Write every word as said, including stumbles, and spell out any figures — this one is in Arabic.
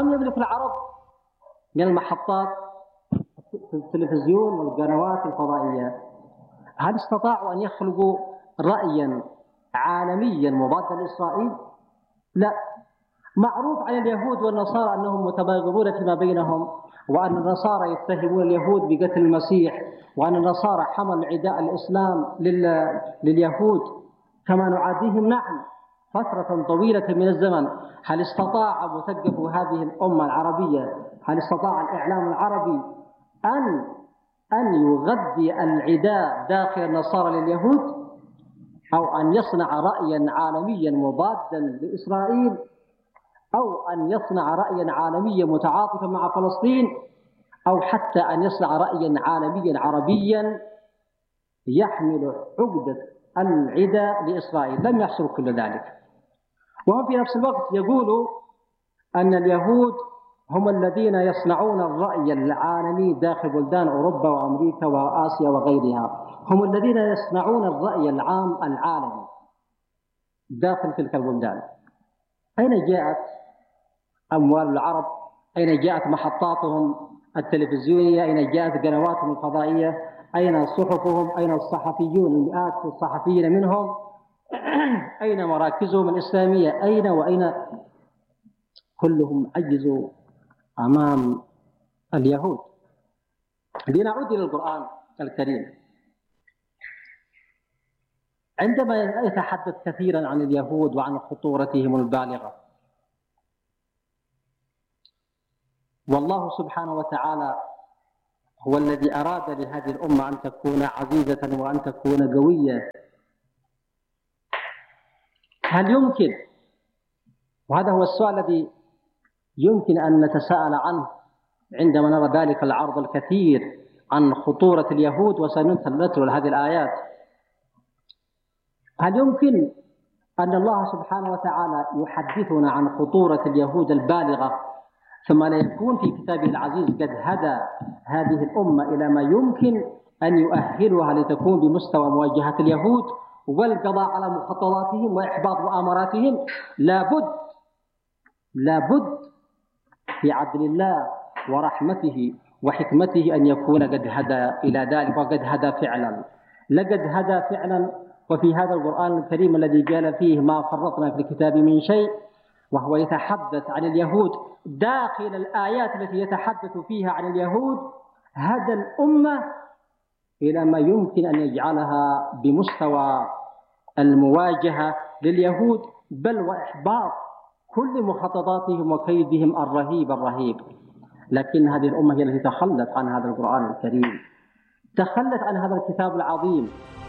كم يملك العرب من المحطات في التلفزيون والقنوات الفضائية؟ هل استطاعوا أن يخلقوا رأيا عالميا مضادا لإسرائيل؟ لا. معروف عن اليهود والنصارى أنهم متباغضون فيما بينهم، وأن النصارى يتهمون اليهود بقتل المسيح، وأن النصارى حمل عداء الإسلام لليهود كما نعاديهم. نعم، فترة طويلة من الزمن. هل استطاع مثقف هذه الأمة العربية، هل استطاع الإعلام العربي أن أن يغذي العداء داخل النصارى لليهود، أو أن يصنع رأيا عالميا مضادا لإسرائيل، أو أن يصنع رأيا عالميا متعاطفا مع فلسطين، أو حتى أن يصنع رأيا عالميا عربيا يحمل عقدة العداء لإسرائيل؟ لم يحصل كل ذلك. وهم في نفس الوقت يقولوا أن اليهود هم الذين يصنعون الرأي العالمي داخل بلدان أوروبا وأمريكا وآسيا وغيرها، هم الذين يصنعون الرأي العام العالمي داخل تلك البلدان. أين جاءت أموال العرب؟ أين جاءت محطاتهم التلفزيونية؟ أين جاءت قنواتهم الفضائية؟ أين صحفهم؟ أين الصحفيون، المئات الصحفيين منهم؟ أين مراكزهم الإسلامية؟ أين وأين؟ كلهم عجزوا أمام اليهود. لنعود إلى القرآن الكريم. عندما يتحدث كثيرا عن اليهود وعن خطورتهم البالغة، والله سبحانه وتعالى هو الذي أراد لهذه الأمة أن تكون عزيزة وأن تكون قوية، هل يمكن، وهذا هو السؤال الذي يمكن أن نتساءل عنه عندما نرى ذلك العرض الكثير عن خطورة اليهود، وسنتلو هذه الآيات، هل يمكن أن الله سبحانه وتعالى يحدثنا عن خطورة اليهود البالغة ثم لا يكون في كتابه العزيز قد هدى هذه الأمة إلى ما يمكن أن يؤهلها لتكون بمستوى مواجهة اليهود والقضاء على مخططاتهم وإحباط مؤامراتهم؟ لابد لابد في عدل الله ورحمته وحكمته أن يكون قد هدى إلى ذلك، وقد هدى فعلا. لقد هدى فعلا. وفي هذا القرآن الكريم الذي قال فيه ما فرطنا في الكتاب من شيء، وهو يتحدث عن اليهود داخل الآيات التي يتحدث فيها عن اليهود، هدى الأمة إلى ما يمكن أن يجعلها بمستوى المواجهة لليهود، بل وإحباط كل مخططاتهم وكيدهم الرهيب الرهيب. لكن هذه الأمة هي التي تخلت عن هذا القرآن الكريم، تخلت عن هذا الكتاب العظيم.